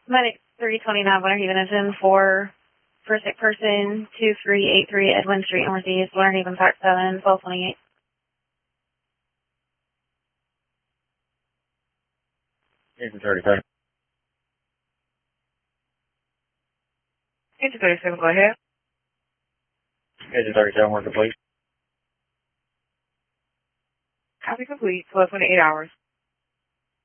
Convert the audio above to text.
Medic 329 Winter Haven engine for sick person 2383 Edwin Street Northeast, Winter Haven Park 7, 1228. Engine 37. Engine 37, go ahead. Engine 37, work complete. Copy complete, 1228 hours.